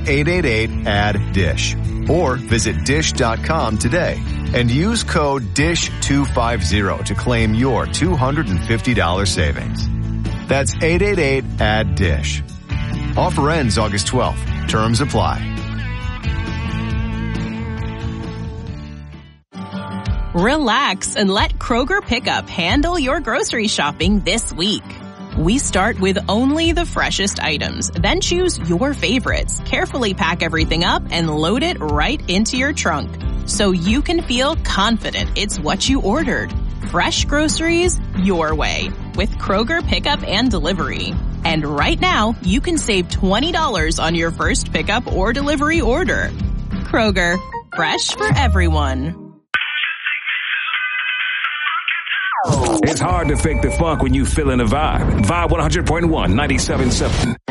888-ADD-DISH or visit dish.com today and use code DISH250 to claim your $250 savings. That's 888-ADD-DISH. Offer ends August 12th. Terms apply. Relax and let Kroger Pickup handle your grocery shopping this week. We start with only the freshest items, then choose your favorites, carefully pack everything up, and load it right into your trunk so you can feel confident it's what you ordered. Fresh groceries your way with Kroger Pickup and Delivery. And right now, you can save $20 on your first pickup or delivery order. Kroger, fresh for everyone. It's hard to fake the funk when you feeling the vibe. Vibe 100.1, 97.7.